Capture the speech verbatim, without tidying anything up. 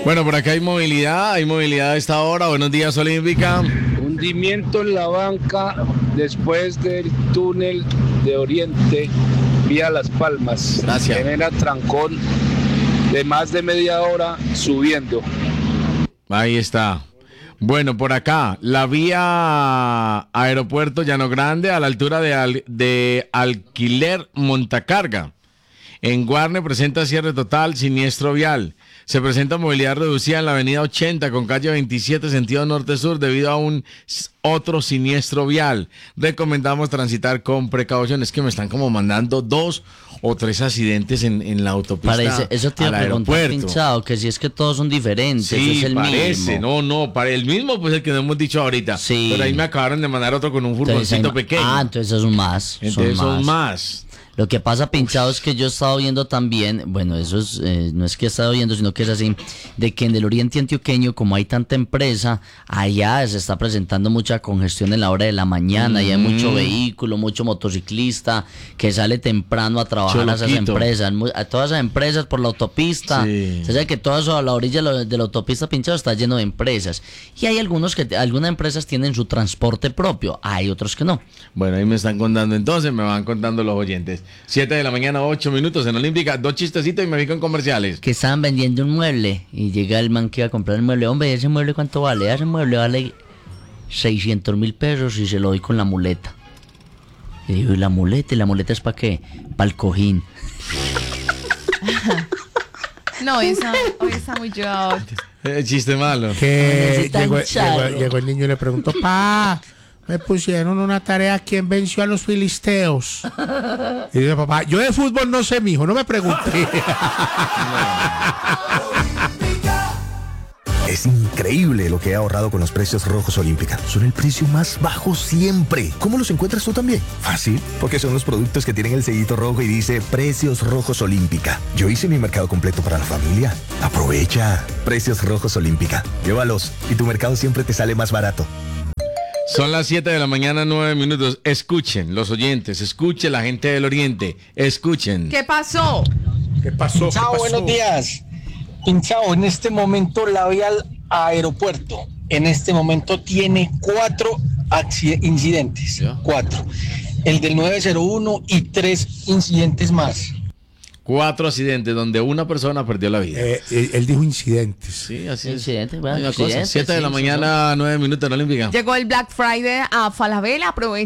Bueno, por acá hay movilidad, hay movilidad a esta hora. Buenos días, Olímpica. Hundimiento en la banca después del túnel de Oriente vía Las Palmas. Gracias. Genera trancón de más de media hora subiendo. Ahí está. Bueno, por acá, la vía Aeropuerto Llano Grande a la altura de, al, de Alquiler Montacarga. En Guarne presenta cierre total, siniestro vial. Se presenta movilidad reducida en la avenida ochenta con calle veintisiete sentido norte-sur debido a un otro siniestro vial. Recomendamos transitar con precaución. Es que me están como mandando dos o tres accidentes en, en la autopista. Parece, eso te iba a preguntar, Pinchado, que si es que todos son diferentes. Sí, es el parece, mismo. no, no, para el mismo pues el que no hemos dicho ahorita. Sí. Pero ahí me acabaron de mandar otro con un furgoncito Entonces, pequeño. Ah, entonces son más. Entonces son son más. más. Lo que pasa, Pinchado, es que yo he estado viendo también, bueno, eso es, eh, no es que he estado viendo, sino que es así, de que en el oriente antioqueño, como hay tanta empresa, allá se está presentando mucha congestión en la hora de la mañana, mm. y hay mucho vehículo, mucho motociclista que sale temprano a trabajar a esas empresas, a todas esas empresas por la autopista. Sí. Se sabe que todo eso a la orilla de la autopista, Pinchado, está lleno de empresas. Y hay algunos que, algunas empresas tienen su transporte propio, hay otros que no. Bueno, ahí me están contando entonces, me van contando los oyentes. siete de la mañana, ocho minutos en Olímpica, dos chistecitos y me fico en comerciales. Que estaban vendiendo un mueble y llega el man que iba a comprar el mueble. Hombre, ¿ese mueble cuánto vale? Ese mueble vale seiscientos mil pesos y se lo doy con la muleta. Y digo, ¿y la muleta? ¿Y la muleta es para qué? Para el cojín. No, hoy está, hoy está muy llevado. Eh, chiste malo. Que llegó, llegó, llegó el niño y le preguntó, pa, me pusieron una tarea, ¿quién venció a los filisteos? Y dice, papá, yo de fútbol no sé, mijo, no me pregunté. Es increíble lo que he ahorrado con los precios rojos Olímpica. Son el precio más bajo siempre. ¿Cómo los encuentras tú también? Fácil, porque son los productos que tienen el sellito rojo y dice Precios Rojos Olímpica. Yo hice mi mercado completo para la familia. Aprovecha. Precios Rojos Olímpica. Llévalos y tu mercado siempre te sale más barato. Son las siete de la mañana, nueve minutos. Escuchen, los oyentes, escuchen la gente del Oriente, escuchen. ¿Qué pasó? ¿Qué pasó? Chao, ¿Qué pasó? buenos días. Pinchado, en este momento la vía al aeropuerto, en este momento tiene cuatro incidentes. ¿Ya? Cuatro. El del nueve cero uno y tres incidentes más. Cuatro accidentes donde una persona perdió la vida. Eh, él, él dijo incidentes. Sí, así es. Incidentes, bueno, Siete accidentes, de la sí, mañana, nueve minutos en Olímpica. Llegó el Black Friday a Falabella, aprovecha.